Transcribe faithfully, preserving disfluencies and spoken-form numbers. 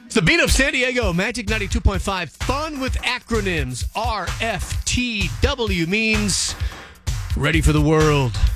It's the Beat Up San Diego, Magic ninety-two point five. Fun with acronyms. R F T W means ready for the world.